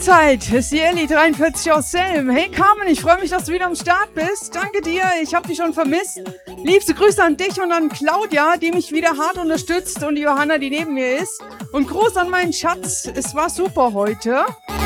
Mahlzeit, es ist die Elli 43 aus Selm. Hey Carmen, ich freue mich, dass du wieder am Start bist. Danke dir, ich habe dich schon vermisst. Liebste Grüße an dich und an Claudia, die mich wieder hart unterstützt, und die Johanna, die neben mir ist. Und Gruß an meinen Schatz, es war super heute.